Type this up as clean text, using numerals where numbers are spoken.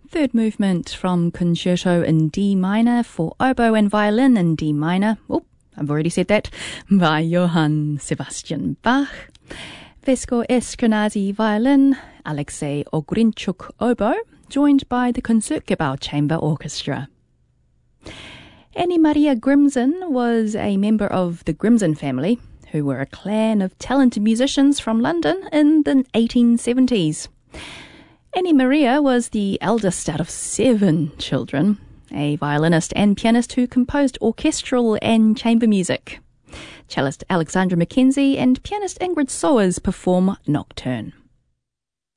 Third movement from Concerto in D minor for oboe and violin in D minor. Oh, I've already said that. By Johann Sebastian Bach. Vesco Eskenazi violin, Alexei Ogrinchuk oboe, joined by the Concertgebouw Chamber Orchestra. Annie Maria Grimson was a member of the Grimson family, who were a clan of talented musicians from London in the 1870s. Annie Maria was the eldest out of 7 children, a violinist and pianist who composed orchestral and chamber music. Cellist Alexandra Mackenzie and pianist Ingrid Soers perform Nocturne.